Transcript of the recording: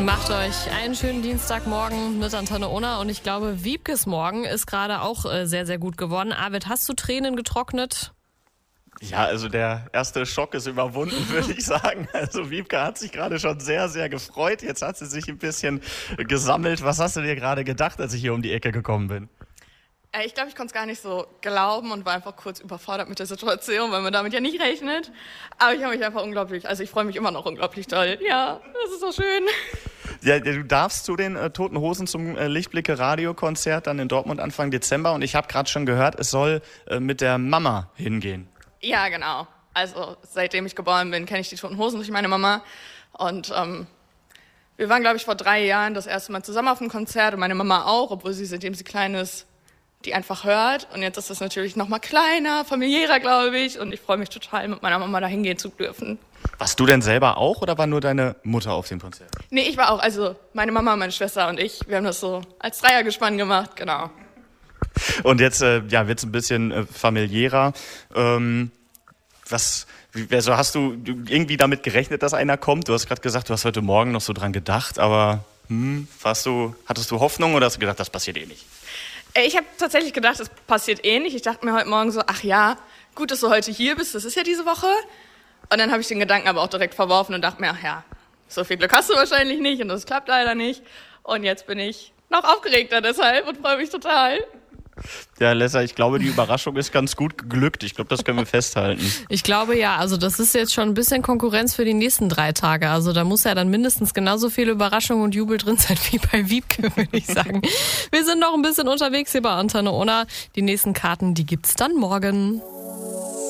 Macht euch einen schönen Dienstagmorgen mit Antenne Unna und ich glaube, Wiebkes Morgen ist gerade auch sehr, sehr gut geworden. Arvid, hast du Tränen getrocknet? Ja, also der erste Schock ist überwunden, würde ich sagen. Also Wiebke hat sich gerade schon sehr, sehr gefreut. Jetzt hat sie sich ein bisschen gesammelt. Was hast du dir gerade gedacht, als ich hier um die Ecke gekommen bin? Ich glaube, ich konnte es gar nicht so glauben und war einfach kurz überfordert mit der Situation, weil man damit ja nicht rechnet. Aber ich habe mich einfach ich freue mich immer noch unglaublich toll. Ja, das ist so schön. Ja, du darfst zu den Toten Hosen zum Lichtblicke-Radiokonzert dann in Dortmund Anfang Dezember. Und ich habe gerade schon gehört, es soll mit der Mama hingehen. Ja, genau. Also seitdem ich geboren bin, kenne ich die Toten Hosen durch meine Mama. Und wir waren, glaube ich, vor 3 Jahren das erste Mal zusammen auf dem Konzert und meine Mama auch, obwohl sie, seitdem sie klein ist, die einfach hört. Und jetzt ist das natürlich noch mal kleiner, familiärer, glaube ich. Und ich freue mich total, mit meiner Mama da hingehen zu dürfen. Warst du denn selber auch oder war nur deine Mutter auf dem Konzert? Nee, ich war auch. Also meine Mama, meine Schwester und ich, wir haben das so als Dreiergespann gemacht, genau. Und jetzt wird's ein bisschen familiärer. Hast du irgendwie damit gerechnet, dass einer kommt? Du hast gerade gesagt, du hast heute Morgen noch so dran gedacht, aber hattest du Hoffnung oder hast du gedacht, das passiert eh nicht? Ich habe tatsächlich gedacht, es passiert eh nicht. Ich dachte mir heute Morgen so, ach ja, gut, dass du heute hier bist, das ist ja diese Woche. Und dann habe ich den Gedanken aber auch direkt verworfen und dachte mir, ach ja, so viel Glück hast du wahrscheinlich nicht und das klappt leider nicht. Und jetzt bin ich noch aufgeregter deshalb und freue mich total. Ja, Lessa, ich glaube, die Überraschung ist ganz gut geglückt. Ich glaube, das können wir festhalten. Ich glaube ja, also das ist jetzt schon ein bisschen Konkurrenz für die nächsten 3 Tage. Also da muss ja dann mindestens genauso viel Überraschung und Jubel drin sein wie bei Wiebke, würde ich sagen. Wir sind noch ein bisschen unterwegs hier bei Antenne Unna. Die nächsten Karten, die gibt's dann morgen.